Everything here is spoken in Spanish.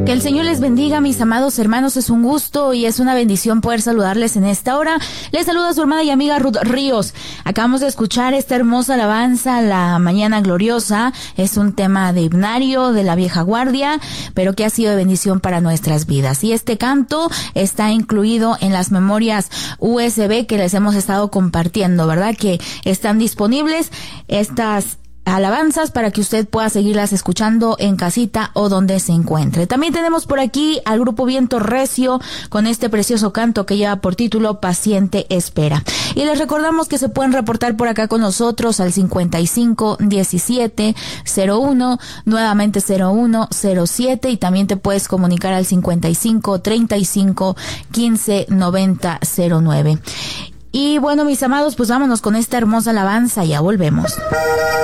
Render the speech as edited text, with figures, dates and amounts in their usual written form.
Que el Señor les bendiga, mis amados hermanos. Es un gusto y es una bendición poder saludarles en esta hora. Les saluda su hermana y amiga Ruth Ríos. Acabamos de escuchar esta hermosa alabanza, La Mañana Gloriosa. Es un tema de himnario de la vieja guardia, pero que ha sido de bendición para nuestras vidas. Y este canto está incluido en las memorias USB que les hemos estado compartiendo, ¿verdad? Que están disponibles estas alabanzas para que usted pueda seguirlas escuchando en casita o donde se encuentre. También tenemos por aquí al grupo Viento Recio con este precioso canto que lleva por título Paciente Espera. Y les recordamos que se pueden reportar por acá con nosotros al 55-17-01, nuevamente 01-07, y también te puedes comunicar al 55-35-15-90-09. Y bueno, mis amados, pues vámonos con esta hermosa alabanza, ya volvemos.